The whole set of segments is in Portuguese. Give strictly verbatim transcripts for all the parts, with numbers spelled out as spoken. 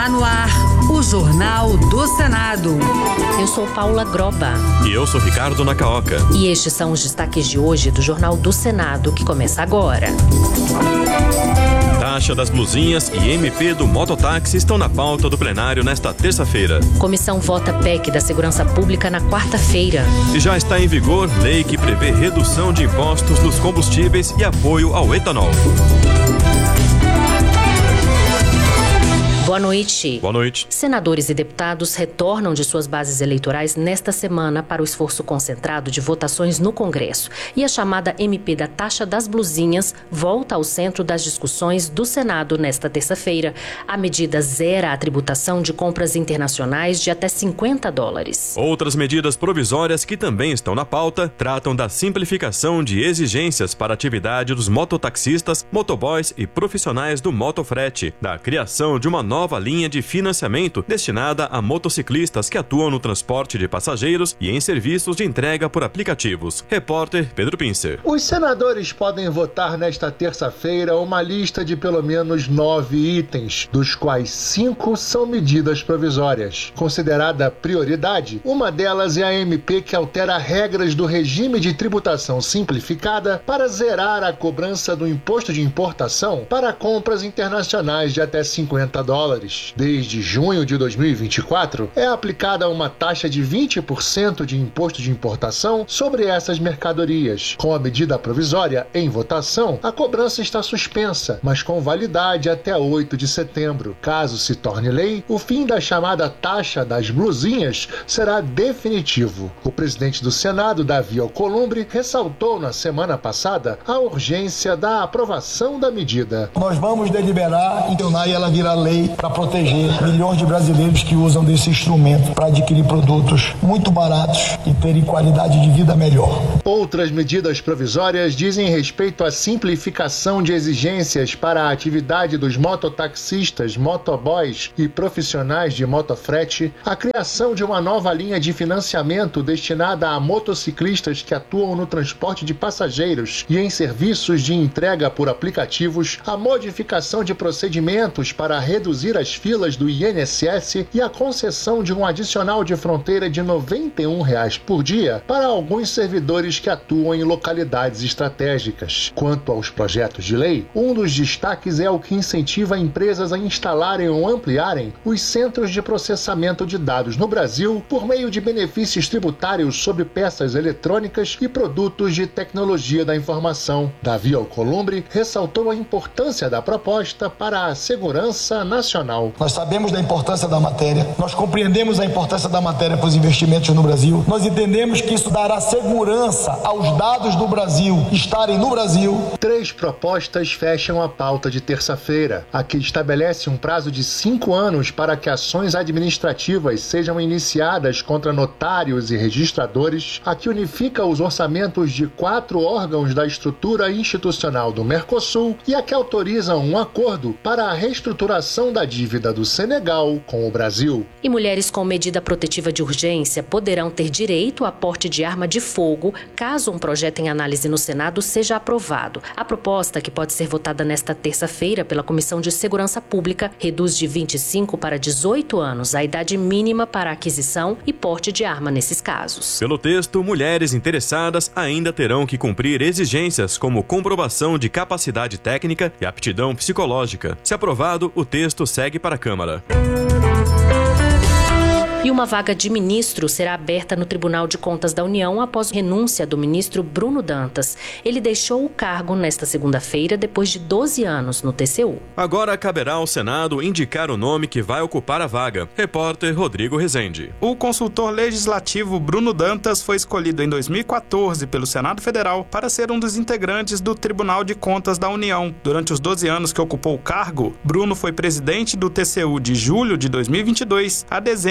Está no ar o Jornal do Senado. Eu sou Paula Groba. E eu sou Ricardo Nacaoca. E estes são os destaques de hoje do Jornal do Senado, que começa agora. Taxa das blusinhas e M P do mototáxi estão na pauta do plenário nesta terça-feira. Comissão vota P E C da Segurança Pública na quarta-feira. E já está em vigor lei que prevê redução de impostos dos combustíveis e apoio ao etanol. Boa noite. Boa noite. Senadores e deputados retornam de suas bases eleitorais nesta semana para o esforço concentrado de votações no Congresso. E a chamada M P da taxa das blusinhas volta ao centro das discussões do Senado nesta terça-feira. A medida zera a tributação de compras internacionais de até cinquenta dólares. Outras medidas provisórias que também estão na pauta tratam da simplificação de exigências para a atividade dos mototaxistas, motoboys e profissionais do motofrete, da criação de uma nova nova linha de financiamento destinada a motociclistas que atuam no transporte de passageiros e em serviços de entrega por aplicativos. Repórter Pedro Pincer. Os senadores podem votar nesta terça-feira uma lista de pelo menos nove itens, dos quais cinco são medidas provisórias. Considerada prioridade, uma delas é a M P que altera regras do regime de tributação simplificada para zerar a cobrança do imposto de importação para compras internacionais de até cinquenta dólares. Desde junho de dois mil e vinte e quatro, é aplicada uma taxa de vinte por cento de imposto de importação sobre essas mercadorias. Com a medida provisória em votação, a cobrança está suspensa, mas com validade até oito de setembro. Caso se torne lei, o fim da chamada taxa das blusinhas será definitivo. O presidente do Senado, Davi Alcolumbre, ressaltou na semana passada a urgência da aprovação da medida. Nós vamos deliberar e tornar ela virar lei para proteger milhões de brasileiros que usam desse instrumento para adquirir produtos muito baratos e terem qualidade de vida melhor. Outras medidas provisórias dizem respeito à simplificação de exigências para a atividade dos mototaxistas, motoboys e profissionais de motofrete, a criação de uma nova linha de financiamento destinada a motociclistas que atuam no transporte de passageiros e em serviços de entrega por aplicativos, a modificação de procedimentos para reduzir as filas do I N S S e a concessão de um adicional de fronteira de noventa e um reais por dia para alguns servidores que atuam em localidades estratégicas. Quanto aos projetos de lei, um dos destaques é o que incentiva empresas a instalarem ou ampliarem os centros de processamento de dados no Brasil por meio de benefícios tributários sobre peças eletrônicas e produtos de tecnologia da informação. Davi Alcolumbre ressaltou a importância da proposta para a segurança nacional. Nós sabemos da importância da matéria, nós compreendemos a importância da matéria para os investimentos no Brasil, nós entendemos que isso dará segurança aos dados do Brasil estarem no Brasil. Três propostas fecham a pauta de terça-feira. A que estabelece um prazo de cinco anos para que ações administrativas sejam iniciadas contra notários e registradores, a que unifica os orçamentos de quatro órgãos da estrutura institucional do Mercosul e a que autoriza um acordo para a reestruturação da dívida do Senegal com o Brasil. E mulheres com medida protetiva de urgência poderão ter direito a porte de arma de fogo caso um projeto em análise no Senado seja aprovado. A proposta, que pode ser votada nesta terça-feira pela Comissão de Segurança Pública, reduz de vinte e cinco para dezoito anos a idade mínima para aquisição e porte de arma nesses casos. Pelo texto, mulheres interessadas ainda terão que cumprir exigências como comprovação de capacidade técnica e aptidão psicológica. Se aprovado, o texto segue para a Câmara. E uma vaga de ministro será aberta no Tribunal de Contas da União após a renúncia do ministro Bruno Dantas. Ele deixou o cargo nesta segunda-feira depois de doze anos no T C U. Agora caberá ao Senado indicar o nome que vai ocupar a vaga. Repórter Rodrigo Rezende. O consultor legislativo Bruno Dantas foi escolhido em dois mil e quatorze pelo Senado Federal para ser um dos integrantes do Tribunal de Contas da União. Durante os doze anos que ocupou o cargo, Bruno foi presidente do T C U de julho de dois mil e vinte e dois a dezembro de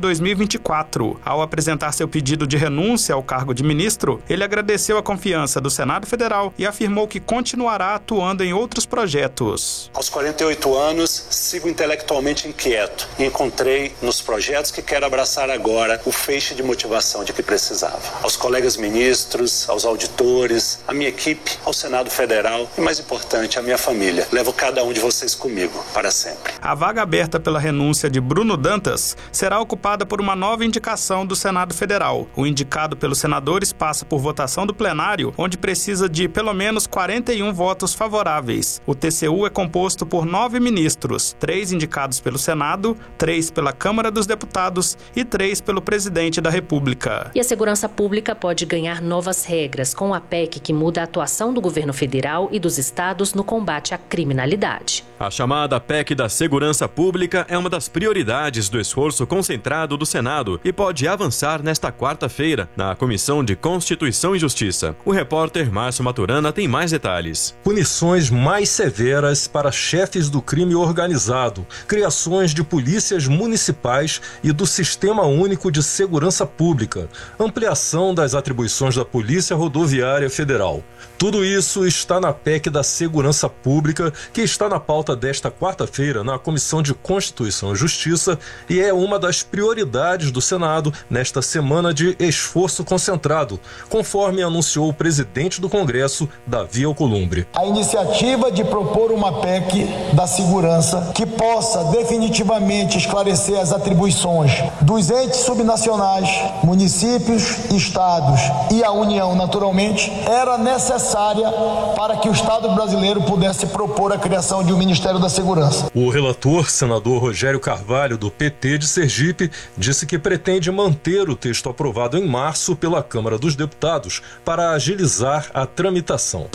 dois mil e vinte e quatro. Ao apresentar seu pedido de renúncia ao cargo de ministro, ele agradeceu a confiança do Senado Federal e afirmou que continuará atuando em outros projetos. Aos quarenta e oito anos, sigo intelectualmente inquieto e encontrei nos projetos que quero abraçar agora o feixe de motivação de que precisava. Aos colegas ministros, aos auditores, à minha equipe, ao Senado Federal e, mais importante, à minha família. Levo cada um de vocês comigo para sempre. A vaga aberta pela renúncia de Bruno Dantas será ocupada por uma nova indicação do Senado Federal. O indicado pelos senadores passa por votação do plenário, onde precisa de pelo menos quarenta e um votos favoráveis. O T C U é composto por nove ministros, três indicados pelo Senado, três pela Câmara dos Deputados e três pelo presidente da República. E a segurança pública pode ganhar novas regras com a P E C que muda a atuação do governo federal e dos estados no combate à criminalidade. A chamada P E C da Segurança Pública é uma das prioridades do esforço concentrado do Senado e pode avançar nesta quarta-feira na Comissão de Constituição e Justiça. O repórter Márcio Maturana tem mais detalhes. Punições mais severas para chefes do crime organizado, criações de polícias municipais e do Sistema Único de Segurança Pública, ampliação das atribuições da Polícia Rodoviária Federal. Tudo isso está na P E C da Segurança Pública, que está na pauta desta quarta-feira na Comissão de Constituição e Justiça e é uma das prioridades do Senado nesta semana de esforço concentrado, conforme anunciou o presidente do Congresso, Davi Alcolumbre. A iniciativa de propor uma P E C da segurança que possa definitivamente esclarecer as atribuições dos entes subnacionais, municípios, estados e a União, naturalmente, era necessária para que o Estado brasileiro pudesse propor a criação de um Ministério da Segurança. O relator, senador Rogério Carvalho, do P T de Sergipe, disse que pretende manter o texto aprovado em março pela Câmara dos Deputados para agilizar a tramitação.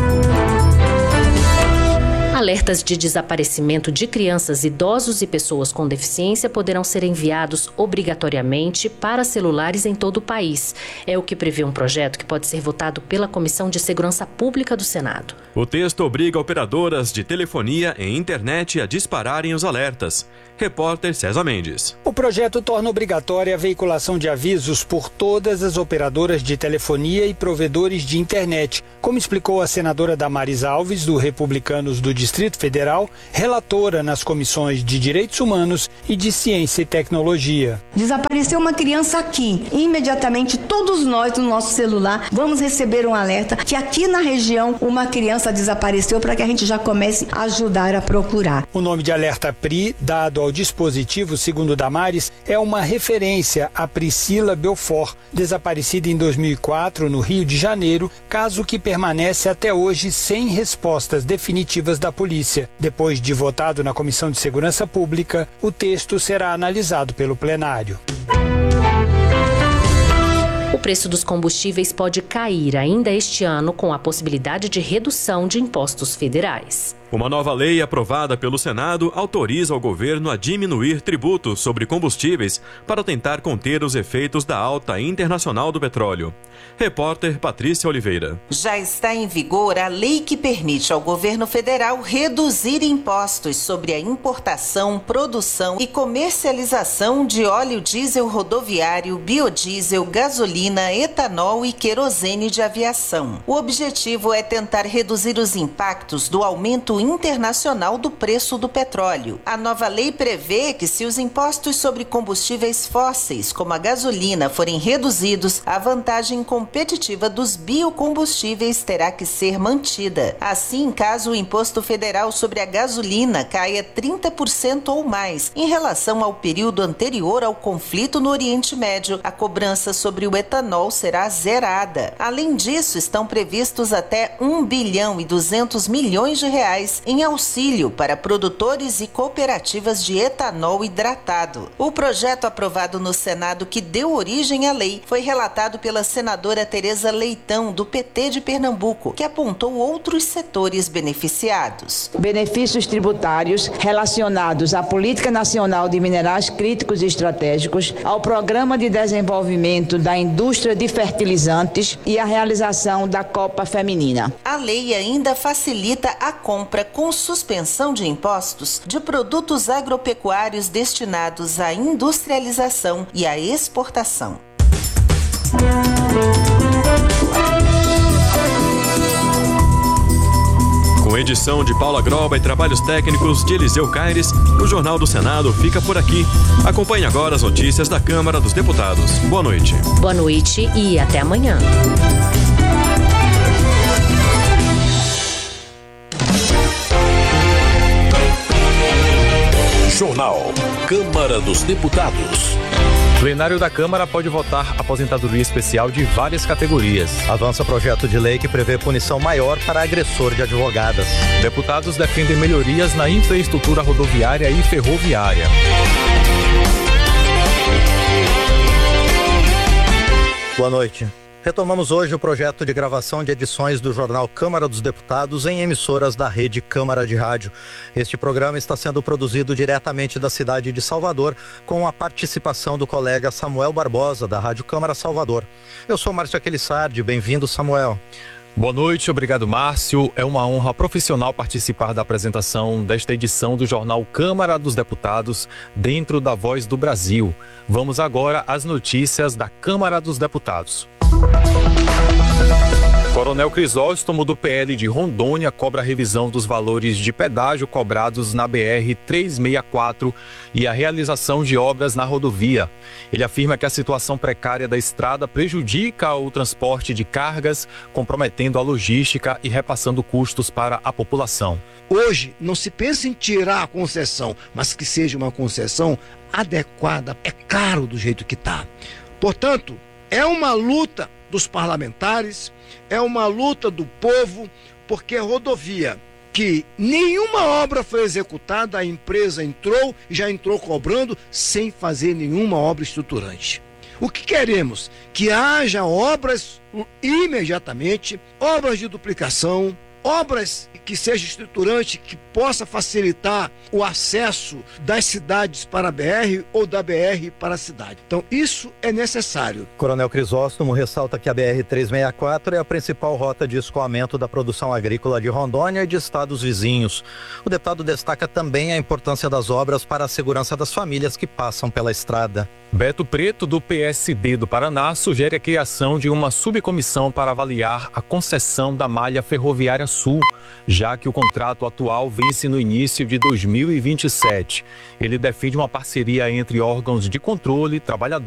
Alertas de desaparecimento de crianças, idosos e pessoas com deficiência poderão ser enviados obrigatoriamente para celulares em todo o país. É o que prevê um projeto que pode ser votado pela Comissão de Segurança Pública do Senado. O texto obriga operadoras de telefonia e internet a dispararem os alertas. Repórter César Mendes. O projeto torna obrigatória a veiculação de avisos por todas as operadoras de telefonia e provedores de internet, como explicou a senadora Damares Alves, do Republicanos do Distrito Federal, relatora nas comissões de Direitos Humanos e de Ciência e Tecnologia. Desapareceu uma criança aqui. Imediatamente, todos nós, no nosso celular, vamos receber um alerta que aqui na região uma criança desapareceu para que a gente já comece a ajudar a procurar. O nome de alerta P R I, dado ao dispositivo, segundo Damares, é uma referência a Priscila Belfort, desaparecida em dois mil e quatro no Rio de Janeiro, caso que permanece até hoje sem respostas definitivas da polícia. Depois de votado na Comissão de Segurança Pública, o texto será analisado pelo plenário. O preço dos combustíveis pode cair ainda este ano com a possibilidade de redução de impostos federais. Uma nova lei aprovada pelo Senado autoriza o governo a diminuir tributos sobre combustíveis para tentar conter os efeitos da alta internacional do petróleo. Repórter Patrícia Oliveira. Já está em vigor a lei que permite ao governo federal reduzir impostos sobre a importação, produção e comercialização de óleo diesel rodoviário, biodiesel, gasolina, etanol e querosene de aviação. O objetivo é tentar reduzir os impactos do aumento internacional do preço do petróleo. A nova lei prevê que, se os impostos sobre combustíveis fósseis, como a gasolina, forem reduzidos, a vantagem competitiva dos biocombustíveis terá que ser mantida. Assim, caso o imposto federal sobre a gasolina caia trinta por cento ou mais em relação ao período anterior ao conflito no Oriente Médio, a cobrança sobre o etanol será zerada. Além disso, estão previstos até um bilhão e duzentos milhões de reais em auxílio para produtores e cooperativas de etanol hidratado. O projeto aprovado no Senado, que deu origem à lei, foi relatado pela senadora Tereza Leitão, do P T de Pernambuco, que apontou outros setores beneficiados. Benefícios tributários relacionados à Política Nacional de Minerais Críticos e Estratégicos, ao Programa de Desenvolvimento da Indústria indústria de fertilizantes e a realização da Copa Feminina. A lei ainda facilita a compra com suspensão de impostos de produtos agropecuários destinados à industrialização e à exportação. Com edição de Paula Groba e trabalhos técnicos de Eliseu Caires, o Jornal do Senado fica por aqui. Acompanhe agora as notícias da Câmara dos Deputados. Boa noite. Boa noite e até amanhã. Jornal Câmara dos Deputados. O plenário da Câmara pode votar aposentadoria especial de várias categorias. Avança projeto de lei que prevê punição maior para agressor de advogadas. Deputados defendem melhorias na infraestrutura rodoviária e ferroviária. Boa noite. Retomamos hoje o projeto de gravação de edições do jornal Câmara dos Deputados em emissoras da rede Câmara de Rádio. Este programa está sendo produzido diretamente da cidade de Salvador, com a participação do colega Samuel Barbosa, da Rádio Câmara Salvador. Eu sou Márcio Aquilissardi, bem-vindo, Samuel. Boa noite, obrigado, Márcio. É uma honra profissional participar da apresentação desta edição do jornal Câmara dos Deputados, dentro da Voz do Brasil. Vamos agora às notícias da Câmara dos Deputados. Coronel Crisóstomo, do P L de Rondônia, cobra a revisão dos valores de pedágio cobrados na B R trezentos e sessenta e quatro e a realização de obras na rodovia. Ele afirma que a situação precária da estrada prejudica o transporte de cargas, comprometendo a logística e repassando custos para a população. Hoje não se pensa em tirar a concessão, mas que seja uma concessão adequada. É caro do jeito que está. Portanto, é uma luta dos parlamentares, é uma luta do povo, porque a rodovia que nenhuma obra foi executada, a empresa entrou e já entrou cobrando sem fazer nenhuma obra estruturante. O que queremos? Que haja obras imediatamente, obras de duplicação, obras que seja estruturante, que possa facilitar o acesso das cidades para a B R ou da B R para a cidade. Então, isso é necessário. Coronel Crisóstomo ressalta que a B R trezentos e sessenta e quatro é a principal rota de escoamento da produção agrícola de Rondônia e de estados vizinhos. O deputado destaca também a importância das obras para a segurança das famílias que passam pela estrada. Beto Preto, do P S D do Paraná, sugere a criação de uma subcomissão para avaliar a concessão da malha ferroviária sul, já que o contrato atual vence no início de dois mil e vinte e sete. Ele defende uma parceria entre órgãos de controle, trabalhadores